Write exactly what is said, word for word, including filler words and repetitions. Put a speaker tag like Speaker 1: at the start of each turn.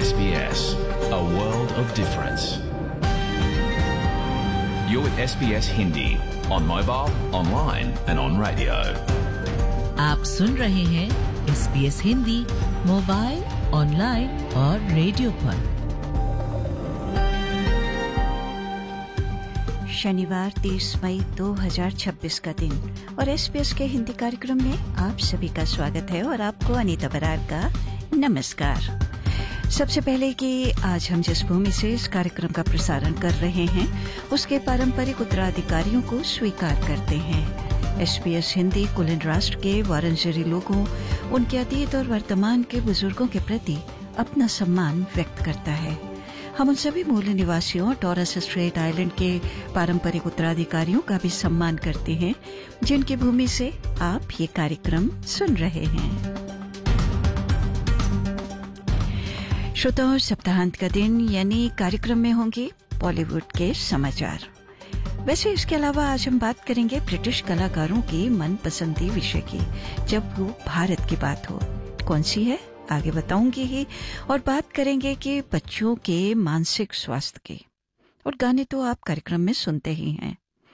Speaker 1: S B S, a world of difference. You're with S B S Hindi on mobile, online and on radio.
Speaker 2: आप सुन रहे हैं S B S Hindi mobile, online और radio पर।
Speaker 3: शनिवार तीस मई दो हज़ार छब्बीस का दिन और एस बी एस के हिंदी कार्यक्रम में आप सभी का स्वागत है और आपको अनीता बरार का नमस्कार। सबसे पहले कि आज हम जिस भूमि से इस कार्यक्रम का प्रसारण कर रहे हैं उसके पारंपरिक उत्तराधिकारियों को स्वीकार करते हैं। एस बी एस हिंदी कुलीन राष्ट्र के वारंजरी लोगों, उनके अतीत और वर्तमान के बुजुर्गों के प्रति अपना सम्मान व्यक्त करता है। हम उन सभी मूल निवासियों टॉरस स्ट्रेट आइलैंड के पारंपरिक उत्तराधिकारियों का भी सम्मान करते हैं जिनकी भूमि से आप ये कार्यक्रम सुन रहे हैं। श्रोताओं, सप्ताहांत का दिन यानी कार्यक्रम में होंगे बॉलीवुड के समाचार। वैसे इसके अलावा आज हम बात करेंगे ब्रिटिश कलाकारों की मनपसंदी विषय की जब वो भारत की बात हो। कौन सी है आगे बताऊंगी ही, और बात करेंगे कि बच्चों के मानसिक स्वास्थ्य की, और गाने तो आप कार्यक्रम में सुनते ही हैं।